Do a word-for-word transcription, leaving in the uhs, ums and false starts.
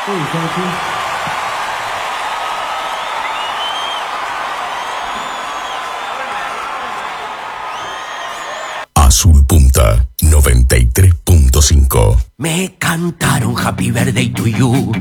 Hey, thank you. Azul Punta noventa y tres punto cinco. Me cantaron Happy Birthday to You